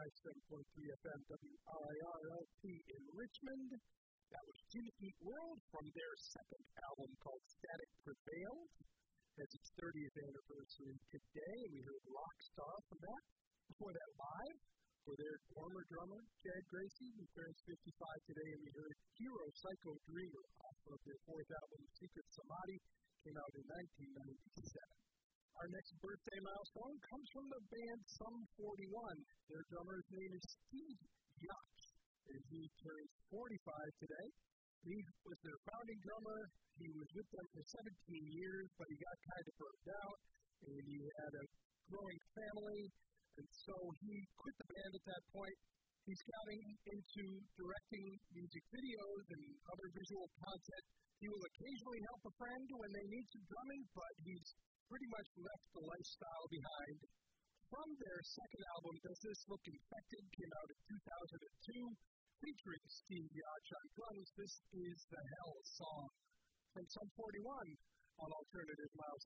97.3 FM WRILP in Richmond. That was Jimmy Eat World from their second album called Static Prevailed. Has its 30th anniversary today. We heard Rockstar from that. Before that, Live for their former drummer, Chad Gracie, who turns 55 today. And we heard Hero Psycho Dreamer off of their fourth album, Secret Samadhi, came out in 1997. Our next birthday milestone comes from the band Sum 41. Their drummer's name is Steve Yacht, and he turns 45 today. He was their founding drummer. He was with them for 17 years, but he got kind of burned out, and he had a growing family, and so he quit the band at that point. He's gotten into directing music videos and other visual content. He will occasionally help a friend when they need some drumming, but he's pretty much left the lifestyle behind. From their second album, Does This Look Infected, came out in 2002, featuring Steve Yacht on drums. This is the Hell Song from Sum 41 on Alternative Milestone.